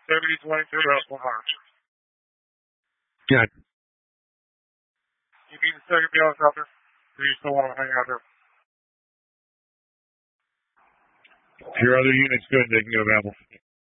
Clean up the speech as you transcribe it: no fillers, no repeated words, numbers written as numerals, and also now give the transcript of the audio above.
7022 Russell March. Good. You need a second balance out there? Or you still want to hang out there? If your other unit's good, they can go to Babel.